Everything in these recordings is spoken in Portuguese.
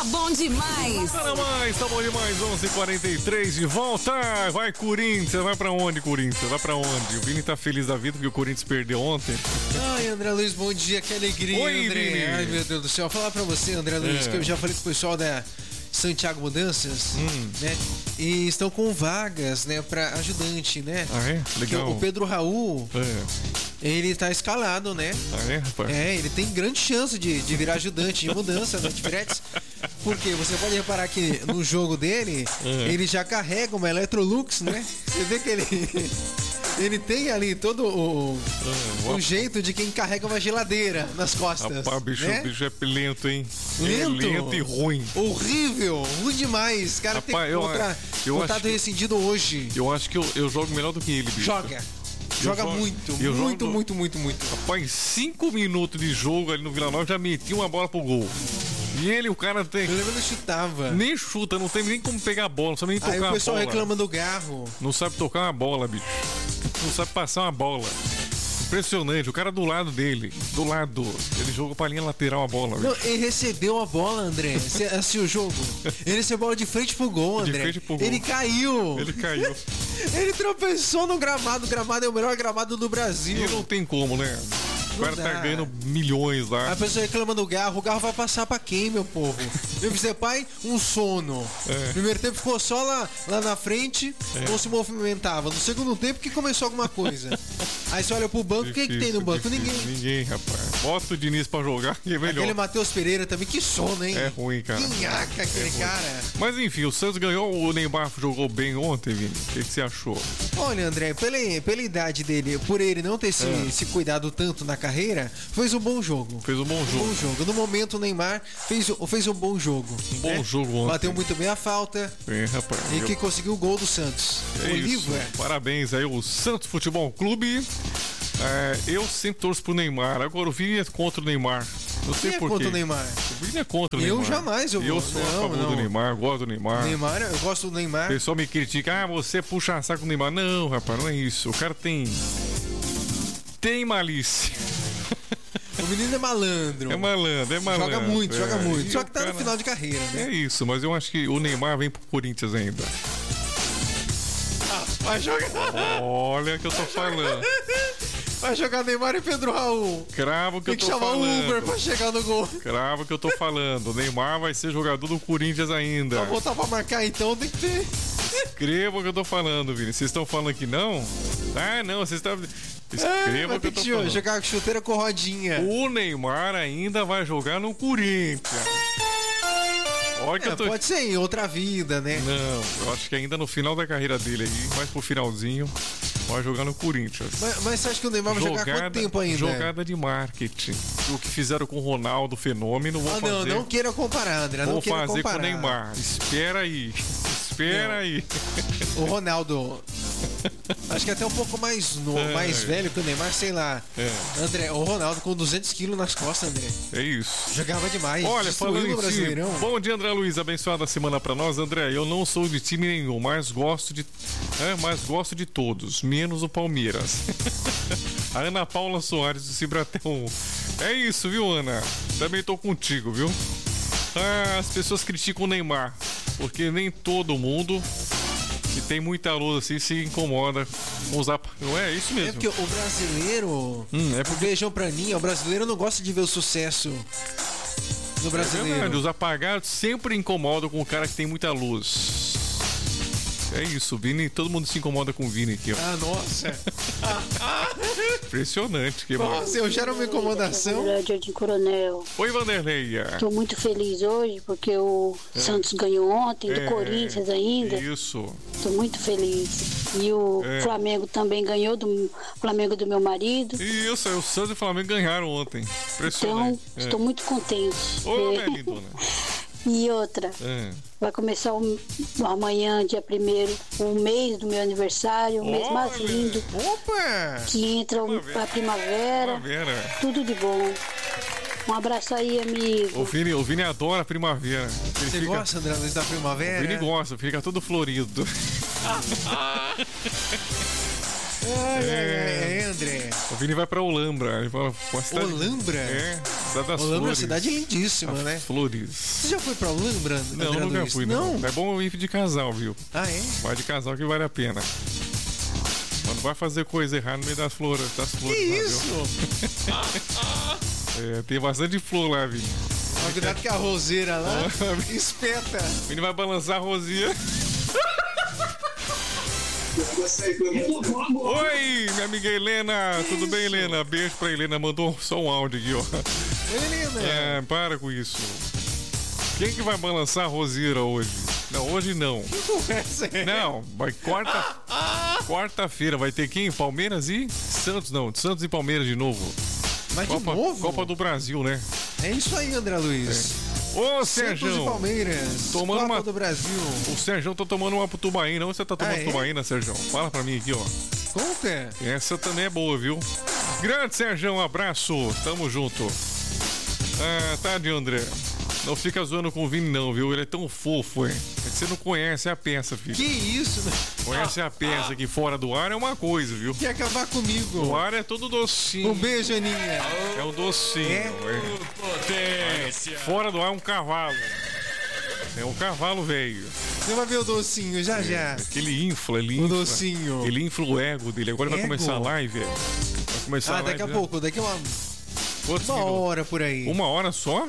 bom demais. Tá bom demais, 11h43 de volta. Vai Corinthians, vai pra onde, Corinthians? Vai pra onde? O Vini tá feliz da vida porque o Corinthians perdeu ontem. Ai, André Luiz, bom dia, que alegria. Oi, André. Vini. Ai, meu Deus do céu, falar pra você, André Luiz, que eu já falei com o pessoal da Santiago Mudanças, né? E estão com vagas, né, pra ajudante, né? Ah, é? Legal. O Pedro Raul, ele tá escalado, né? Ah, é, rapaz? Ele tem grande chance de virar ajudante de mudança, né, de fretes. Porque você pode reparar que no jogo dele, ele já carrega uma Electrolux, né? Você vê que ele tem ali todo o jeito de quem carrega uma geladeira nas costas. Rapaz, bicho né? é lento, hein? Lento? É lento e ruim. Horrível, ruim demais. Cara, Rapaz, tem que contrato rescindido hoje. Eu acho que eu jogo melhor do que ele, bicho. Joga muito. Rapaz, em 5 minutos de jogo ali no Vila Nova, já meti uma bola pro gol. E ele, o cara tem... Eu lembro que ele chutava. Nem chuta, não tem nem como pegar a bola, não sabe nem tocar a bola. Aí o pessoal reclama do Garro. Não sabe tocar uma bola, bicho. Não sabe passar uma bola. Impressionante, o cara do lado dele, ele jogou pra linha lateral a bola. Não, ele recebeu a bola, André. Você assistiu o jogo? Ele recebeu a bola de frente pro gol, André. De frente pro gol. Ele caiu. Ele tropeçou no gramado. O gramado é o melhor gramado do Brasil. E não tem como, né? O cara tá ganhando milhões lá. A pessoa reclama do Garro. O Garro vai passar pra quem, meu povo? Eu fiz pai, um sono. Primeiro tempo ficou só lá na frente, não se movimentava. No segundo tempo que começou alguma coisa. Aí você olha pro banco, quem que tem no banco? Ninguém, rapaz. Bota o Diniz pra jogar, que é melhor. Aquele Matheus Pereira também, que sono, hein? É ruim, cara. Que nhaca aquele cara. Mas enfim, o Santos ganhou, o Neymar jogou bem ontem, Vini. O que você achou? Olha, André, pela idade dele, por ele não ter se cuidado tanto na carreira, fez um bom jogo. No momento, o Neymar fez um bom jogo. Um bom jogo ontem. Bateu muito bem a falta. Rapaz. E que conseguiu o gol do Santos. Isso. Parabéns aí, o Santos Futebol Clube. Eu sempre torço pro Neymar. Agora o Vini é contra o Neymar. Não sei por quê. Contra o Neymar? O Vini é contra o Neymar. Eu jamais. Eu sou a favor do Neymar, gosto do Neymar. Eu gosto do Neymar. O pessoal me critica, você puxa saco do Neymar. Não, rapaz, não é isso. O cara tem malícia. O menino é malandro. É malandro. Joga muito. Só que tá no final de carreira, né? É isso, mas eu acho que o Neymar vem pro Corinthians ainda. Vai jogar. Olha o que eu tô falando. Vai jogar Neymar e Pedro Raul. Cravo que eu tô falando. Tem que chamar o Uber pra chegar no gol. Cravo que eu tô falando. O Neymar vai ser jogador do Corinthians ainda. Pra voltar pra marcar então tem que ter. Escreva o que eu tô falando, Vini. Vocês estão falando que não? Não, vocês estão... Escreva o que eu tô falando. Jogar chuteira com rodinha. O Neymar ainda vai jogar no Corinthians. Olha que pode ser em outra vida, né? Não, eu acho que ainda no final da carreira dele aí, mais pro finalzinho, vai jogar no Corinthians. Mas você acha que o Neymar vai jogar quanto tempo ainda? Jogada de marketing. O que fizeram com o Ronaldo, Fenômeno, vão fazer... Não queira comparar, André. Vão fazer com o Neymar. Espera aí. O Ronaldo... Acho que é até um pouco mais velho que o Neymar, sei lá. André, o Ronaldo com 200 quilos nas costas, André. É isso. Jogava demais. Olha, falando em Brasileirão. Bom dia, André Luiz. Abençoada semana pra nós, André. Eu não sou de time nenhum, mas gosto de todos, menos o Palmeiras. A Ana Paula Soares do Cibratel. É isso, viu, Ana? Também tô contigo, viu? As pessoas criticam o Neymar, porque nem todo mundo que tem muita luz assim se incomoda com usar. Não é isso mesmo? É porque o brasileiro. Vejam pra mim, o brasileiro não gosta de ver o sucesso do brasileiro. É verdade, os apagados sempre incomodam com o cara que tem muita luz. É isso, Vini, todo mundo se incomoda com o Vini aqui, ó. Nossa! Impressionante. Nossa, eu gero uma incomodação. Jardim Coronel. Oi, Vanderlei. Tô muito feliz hoje porque o Santos ganhou ontem, do Corinthians ainda. Isso. Tô muito feliz. E o Flamengo também ganhou, do Flamengo do meu marido. Isso, o Santos e o Flamengo ganharam ontem. Impressionante. Então, estou muito contente. Ô, minha lindona. E outra, vai começar amanhã, dia 1º, o mês do meu aniversário, o mês mais lindo. Opa! Que entra a primavera. Tudo de bom. Um abraço aí, amigo. O Vini adora a primavera. Você gosta, André Luiz, da primavera? O Vini gosta, fica todo florido. André. O Vini vai pra Olambra. Olambra? É, cidade das Olambra é uma flores. cidade lindíssima, né? Flores. Você já foi pra Olambra? Não, André nunca Luiz? fui, não. É bom ir de casal, viu? Ah, é? Vai de casal que vale a pena. Mas não vai fazer coisa errada no meio das flores. Que isso? É, tem bastante flor lá, Vini. Mas cuidado que a roseira lá espeta. O Vini vai balançar a rosinha. Oi, minha amiga Helena. Tudo bem, Helena? Beijo pra Helena. Mandou só um áudio aqui, ó. Helena. É, para com isso. Quem que vai balançar a roseira hoje? Não, hoje não. Que conversa é? Não, vai quarta-feira vai ter quem? Palmeiras e Santos, não. Santos e Palmeiras de novo. Mas de novo? Copa do Brasil, né? É isso aí, André Luiz. Ô, Santos Sérgio. e Palmeiras. Tomando Copa uma... do Brasil. O Sérgio tá tomando uma pro Tubaína. Onde você tá tomando Tubaína, Sérgio? Fala pra mim aqui, ó. Conta. Essa também é boa, viu? Grande Sérgio, um abraço. Tamo junto. Ah, tadinho, André. Não fica zoando com o Vini, não, viu? Ele é tão fofo, hein? Você não conhece a peça, filho. Que isso, né? Conhece a peça aqui fora do ar é uma coisa, viu? Quer acabar comigo? O ar é todo docinho. Um beijo, Aninha. É um docinho. Potência. Fora do ar é um cavalo. É um cavalo, velho. Você vai ver o docinho já já. Ele infla, ele infla. O docinho. Ele infla o ego dele. Agora vai Ego? começar a live, velho. Vai começar a live. Daqui a pouco. Daqui uma Quantos minutos? hora por aí. Uma hora só?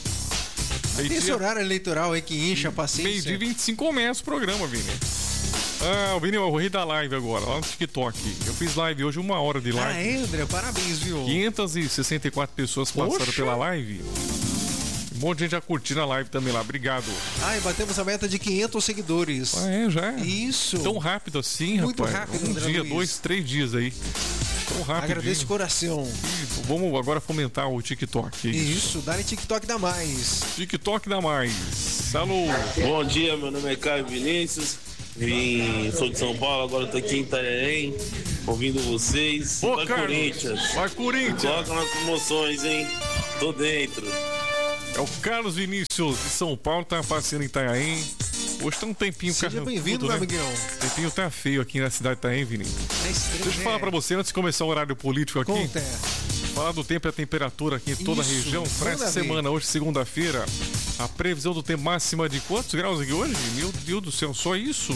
Tem esse horário eleitoral aí que enche a paciência. Meio de 25 começa o programa, Vini. Ah, o Vini, eu vou rir da live agora, lá no TikTok. Eu fiz live hoje, 1 hora de live. Ah, é, André? Parabéns, viu? 564 pessoas passaram Poxa. pela live. Um monte de gente já curtindo a live também lá, obrigado. E batemos a meta de 500 seguidores. Ah, é, já é. Isso. Tão rápido assim, Muito rapaz. rápido, Um André dia, Luiz. 2, 3 dias aí. Tão rápido. Agradeço de coração. Vamos agora fomentar o TikTok. Isso, dá-lhe TikTok dá mais. TikTok dá mais. Alô. Bom dia, meu nome é Caio Vinícius. Sou de São Paulo, agora tô aqui em Itanhaém, ouvindo vocês. Ô, Vai, Carlos. Corinthians. Vai, Corinthians. Coloca nas promoções, hein? Tô dentro. É o Carlos Vinícius de São Paulo, tá passeando em Itanhaém. Hoje tá um tempinho Seja carregando bem-vindo, tudo, meu né? amiguinho. O tempinho tá feio aqui na cidade de Itanhaém, Vini. É estranho, Deixa eu falar pra você, antes de começar o horário político aqui, Conta. falar do tempo e a temperatura aqui em toda Isso, a região. Para essa manda ver. semana, hoje, segunda-feira, a previsão do tempo máxima de quantos graus aqui hoje? Meu Deus do céu, só isso?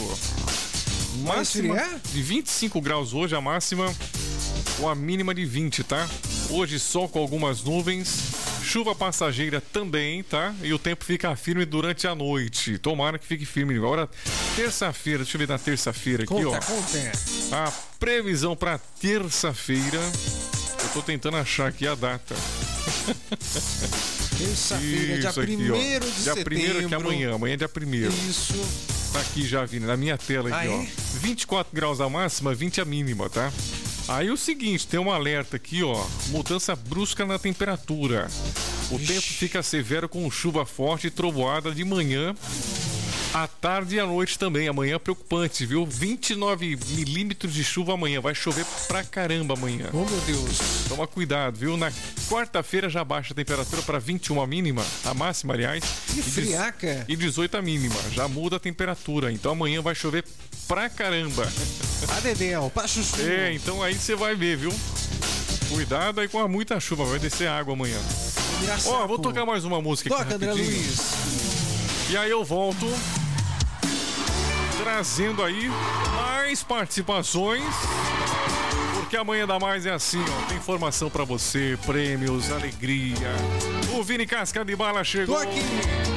Máxima esfriar? de 25 graus hoje, a máxima com a mínima de 20, tá? Hoje sol com algumas nuvens, chuva passageira também, tá? E o tempo fica firme durante a noite. Tomara que fique firme. Agora, terça-feira, deixa eu ver na terça-feira aqui, ó. Conta. A previsão para terça-feira. Eu tô tentando achar aqui a data. Terça-feira, dia 1º de Dia setembro. 1º que amanhã é dia 1º. Isso. Tá aqui já, Vini, na minha tela aqui, ó. 24 graus a máxima, 20 a mínima, tá? Aí o seguinte, tem um alerta aqui, ó. Mudança brusca na temperatura. O tempo fica severo com chuva forte e trovoada de manhã, à tarde e à noite também. Amanhã é preocupante, viu? 29 milímetros de chuva amanhã. Vai chover pra caramba amanhã. Oh, meu Deus. Toma cuidado, viu? Na quarta-feira já baixa a temperatura para 21 a mínima, a máxima, aliás. Que friaca. E 18 a mínima. Já muda a temperatura. Então amanhã vai chover pra caramba. Dedéu, pra chuchu. É, então aí você vai ver, viu? Cuidado aí com muita chuva, vai descer água amanhã. Ó, vou tocar mais uma música aqui Toca, André rapidinho. Luiz. E aí eu volto trazendo aí mais participações. Porque amanhã dá mais é assim, ó. Tem informação pra você, prêmios, alegria. O Vini Casca de Bala chegou. Tô aqui.